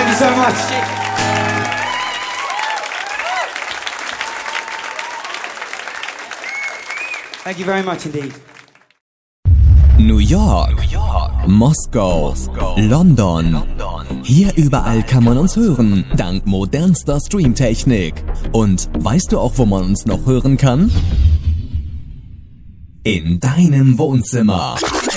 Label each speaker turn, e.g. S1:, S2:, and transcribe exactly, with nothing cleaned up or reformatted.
S1: you so much. Thank you very much indeed.
S2: New York, New York. Moskau, Moskau. London. London. Hier überall kann man uns hören, dank modernster Streamtechnik. Und weißt du auch, wo man uns noch hören kann? In deinem Wohnzimmer.